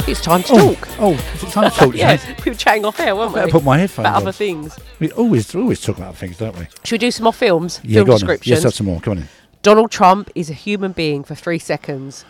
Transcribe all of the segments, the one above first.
It's time to talk. Oh, is it time to talk? Yeah, we were chatting off air, weren't we? Better put my headphones about on. other things. We always talk about things, don't we? Should we do some more films? Yeah, Film go on. descriptions. Yes, have some more. Come on in. Donald Trump is a human being for 3 seconds.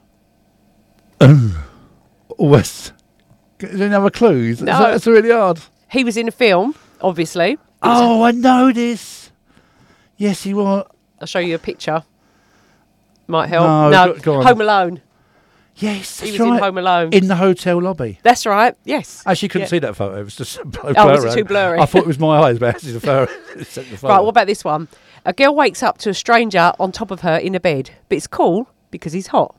West. Is there any other clues? No. That's really hard. He was in a film, obviously. Oh, I know this. Yes, he was. I'll show you a picture. Might help. No, go on. Home Alone. Yes, He that's was in right. Home Alone. In the hotel lobby. That's right. Yes. Actually, couldn't Yeah. see that photo. It was just blurry. Was it too blurry? I thought it was my eyes, but actually the photo. Right. What about this one? A girl wakes up to a stranger on top of her in a bed, but it's cool because he's hot.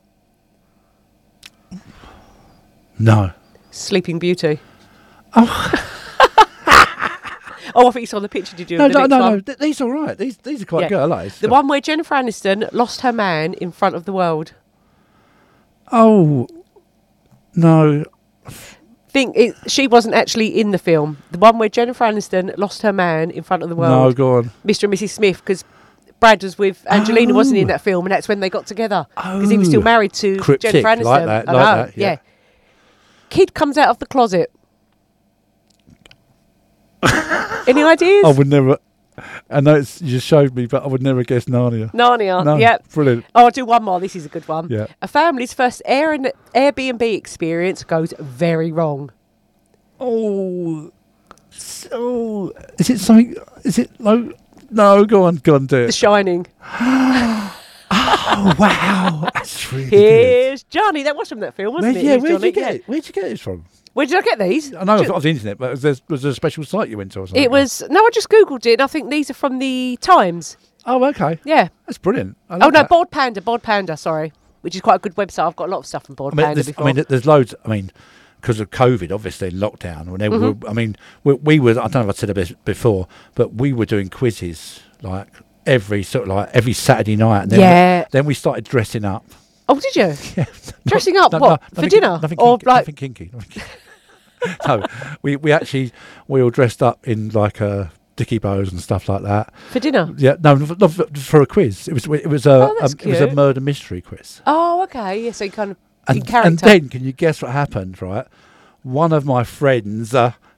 No. Sleeping Beauty. Oh. Oh, I think you saw the picture. Did you? No, of the no, next no, one? no. These are all right. These are quite Yeah. good. I like The one where Jennifer Aniston lost her man in front of the world. Oh, no. She wasn't actually in the film. The one where Jennifer Aniston lost her man in front of the No, world. go on. Mr. and Mrs. Smith, because Brad was with Angelina, wasn't he, in that film, and that's when they got together. Because he was still married to Cryptic, Jennifer Aniston. like that, I like know, that, yeah. Kid comes out of the closet. Any ideas? I would never. I know you just showed me, but I would never guess Narnia. Narnia, No, yeah. brilliant. Oh, I'll do one more. This is a good one. Yeah. A family's first Airbnb experience goes very wrong. Oh, so is it something? Is it low? No, go on, do The it. Shining. Oh wow, that's really good. Here's Johnny. That was from that film, wasn't it? Yeah, Here's where'd Johnny, you get it? Where'd you get this from? Where did I get these? I know it's off the internet, but was there a special site you went to or something? It was I just googled it. And I think these are from the Times. Oh, okay. Yeah. That's brilliant. I Oh like no, that. Board Panda. Sorry, which is quite a good website. I've got a lot of stuff from Board Panda before. there's loads. I mean, because of COVID, obviously, lockdown. Whenever Mm-hmm. I mean, we were. I don't know if I said this before, but we were doing quizzes like every Saturday night, and then we started dressing up. Oh, did you? Yeah, Dressing up what for nothing, dinner Nothing or kinky, like nothing kinky. No, we all dressed up in like dicky bows and stuff like that. for dinner? Yeah, no, not for a quiz. It was that's it was a cute. murder mystery quiz. Oh, okay. Yeah, so you kind of in And character. then, can you guess what happened? Right, one of my friends,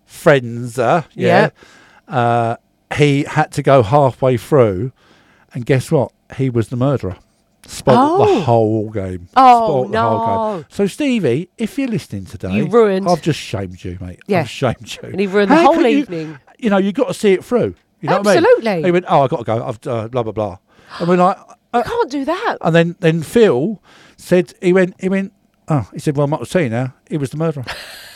he had to go halfway through, and guess what? He was the murderer. Spoiled the whole game. Oh, Spoiled the whole no. game. So Stevie, if you're listening today, You ruined. I've just shamed you, mate. Yeah. I've shamed you. And he ruined the How whole can evening. You know, you've got to see it through. You know what I mean? Absolutely. He went, "Oh, I got to go. I've blah blah blah." And we're like, You can't do that. and then Phil said he went. Oh, he said, "Well, I'm not saying now. He was the murderer."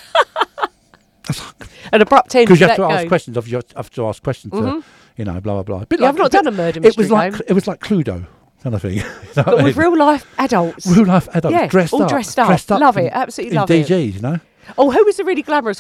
An abrupt end Because to you have that to ask game. questions. You have to ask questions. To, blah blah blah. Bit Yeah, I've not done a murder mystery game. It was like Cluedo kind of thing. You know what But I with mean? real life adults. Real life adults Yeah, dressed all up, dressed up. Love it. Absolutely in love it. DGs, you know. Oh, who was the really glamorous